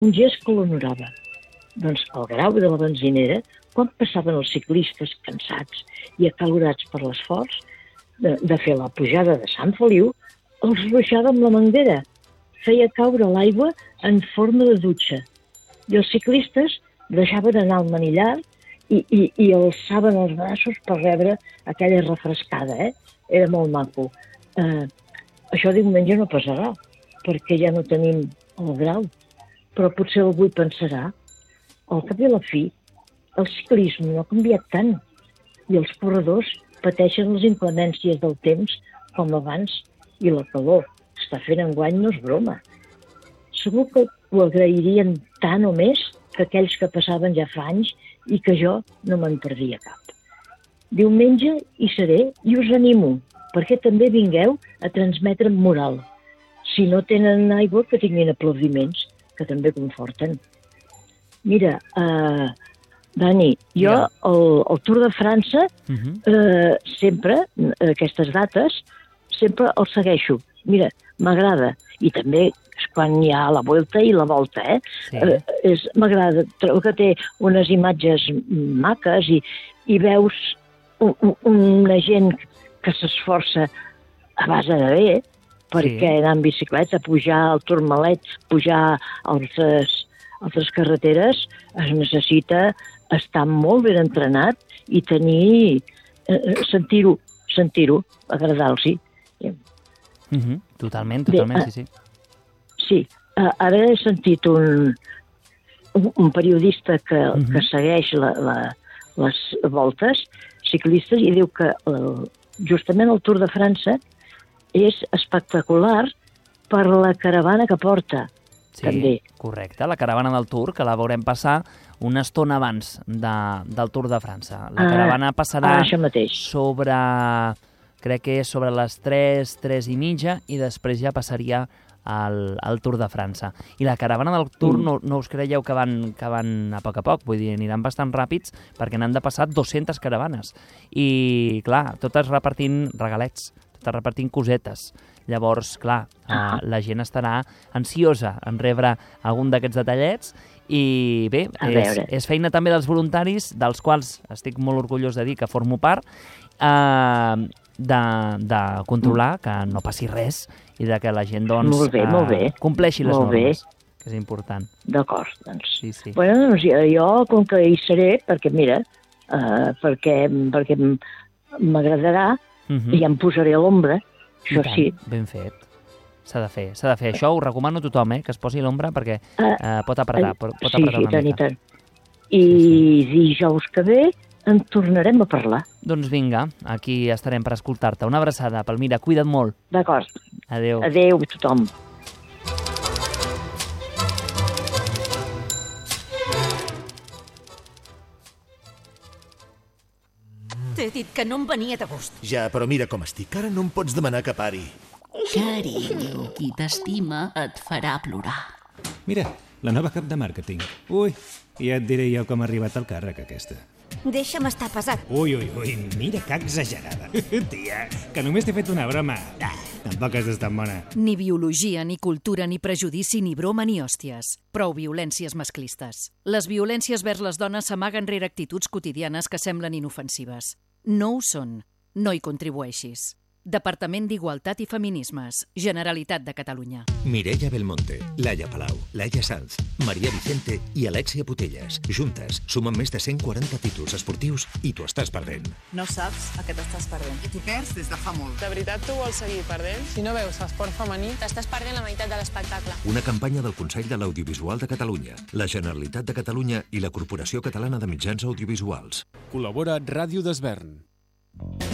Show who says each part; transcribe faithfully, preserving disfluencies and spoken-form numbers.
Speaker 1: un gest que l'honorava. Doncs al grau de la benzinera, quan passaven els ciclistes cansats i acalorats per l'esforç de, de fer la pujada de Sant Feliu, els ruixava amb la manguera, feia caure l'aigua en forma de dutxa. I els ciclistes deixaven anar el manillar i, i, i alçaven els braços per rebre aquella refrescada, eh? Era molt maco. Eh, això diumenge no passarà, perquè ja no tenim el grau, però potser algú hi pensarà. Al cap i a la fi, el ciclisme no ha canviat tant i els corredors pateixen les inclemències del temps com abans i la calor està fent enguany no és broma. Segur que ho agrairien tant o més que aquells que passaven ja fa anys i que jo no me'n perdia cap. Diumenge hi seré i us animo, perquè també vingueu a transmetre'm moral. Si no tenen aigua, que tinguin aplaudiments, que també conforten. Mira, eh, Dani, jo el, el Tour de França, uh-huh. eh, sempre, aquestes dates, sempre el segueixo. Mira, m'agrada. I també quan hi ha la Vuelta i la Volta, eh? Sí. eh és, m'agrada. Trobo que té unes imatges maques i, i veus un, un, una gent que s'esforça a base de bé, perquè sí. Anar en bicicleta, pujar al Tourmalet, pujar altres, altres carreteres, es necessita estar molt ben entrenat i tenir, eh, sentir-ho, sentir-ho, agradar-los-hi.
Speaker 2: Uh-huh. Totalment, totalment, bé, sí, sí.
Speaker 1: Sí, ara he sentit un, un periodista que, uh-huh. que segueix la, la, les voltes ciclistes i diu que el, justament el Tour de França és espectacular per la caravana que porta.
Speaker 2: Sí,
Speaker 1: també.
Speaker 2: Correcte, la caravana del Tour, que la veurem passar una estona abans de, del Tour de França. La caravana passarà
Speaker 1: ah,
Speaker 2: sobre, crec que és sobre les tres, tres i mitja, i després ja passaria al, al Tour de França. I la caravana del Tour, mm. no, no us creieu que van, que van a poc a poc, vull dir, aniran bastant ràpids perquè n'han de passar dues-centes caravanes. I, clar, totes repartint regalets, totes repartint cosetes. Llavors, clar, eh, la gent estarà ansiosa en rebre algun d'aquests detallets i bé, és, és feina també dels voluntaris, dels quals estic molt orgullós de dir que formo part, eh, de, de controlar que no passi res i de que la gent doncs,
Speaker 1: molt bé, molt bé.
Speaker 2: Eh, compleixi les
Speaker 1: molt
Speaker 2: normes,
Speaker 1: bé.
Speaker 2: Que és important.
Speaker 1: D'acord, doncs.
Speaker 2: Sí, sí.
Speaker 1: Bueno, doncs jo, com que hi seré, perquè mira, eh, perquè, perquè m'agradarà, uh-huh. i em posaré a l'ombra, això
Speaker 2: tant,
Speaker 1: sí.
Speaker 2: Ben fet. S'ha de fer, s'ha de fer. Això ho recomano a tothom, eh, que es posi a l'ombra perquè eh, pot apretar, pot, pot
Speaker 1: sí,
Speaker 2: apretar
Speaker 1: sí,
Speaker 2: una
Speaker 1: tant,
Speaker 2: mica.
Speaker 1: I, tant. I sí, sí. dijous que ve en tornarem a parlar.
Speaker 2: Doncs vinga, aquí estarem per escoltar-te. Una abraçada, Palmira, cuida't molt.
Speaker 1: D'acord.
Speaker 2: Adéu.
Speaker 1: Adéu a tothom.
Speaker 3: T'he dit que no em venia de gust.
Speaker 4: Ja, però mira com estic. Ara no em pots demanar que pari.
Speaker 5: Carinyo, qui t'estima et farà plorar.
Speaker 6: Mira, la nova cap de màrqueting. Ui, ja et diré jo com ha arribat al càrrec, aquesta.
Speaker 3: Deixa'm estar pesat.
Speaker 6: Ui, ui, ui, mira que exagerada. Tia, que només t'he fet una broma. Ah, tampoc has d'estar bona.
Speaker 7: Ni biologia, ni cultura, ni prejudici, ni broma, ni hòsties. Prou violències masclistes. Les violències vers les dones s'amaguen rere actituds quotidianes que semblen inofensives. No ho són. No hi contribueixis. Departament d'Igualtat i Feminismes, Generalitat de Catalunya.
Speaker 8: Mireia Belmonte, Laia Palau, Laia Sanz, Maria Vicente i Alexia Putelles. Juntes, sumen més de cent quaranta títols esportius i t'ho estàs perdent.
Speaker 9: No saps a què t'estàs perdent.
Speaker 10: I t'ho perds des de fa molt.
Speaker 9: De veritat tu vols seguir perdent? Si no veus esport femení,
Speaker 11: t'estàs perdent la meitat de l'espectacle.
Speaker 8: Una campanya del Consell de l'Audiovisual de Catalunya, la Generalitat de Catalunya i la Corporació Catalana de Mitjans Audiovisuals.
Speaker 12: Col·labora Ràdio d'Esvern.